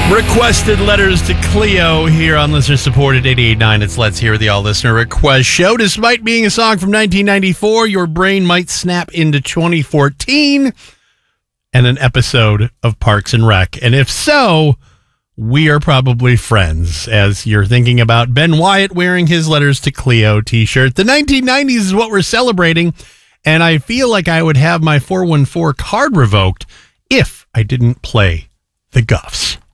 Requested letters to Cleo here on Listener Supported 88.9. It's Let's Hear the All Listener Request Show. Despite being a song from 1994, your brain might snap into 2014 and an episode of Parks and Rec. And if so, we are probably friends as you're thinking about Ben Wyatt wearing his Letters to Cleo t-shirt. The 1990s is what we're celebrating, and I feel like I would have my 414 card revoked if I didn't play the Guffs.